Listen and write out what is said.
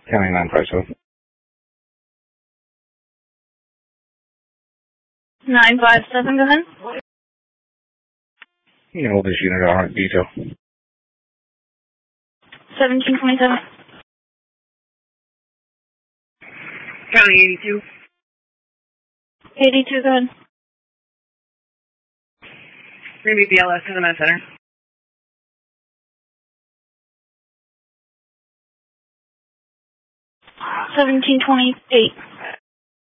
County 957. 957, go ahead. You can hold this unit out in detail. 1727. County 82. 82, go ahead. Maybe BLS in the Med Center. 1728.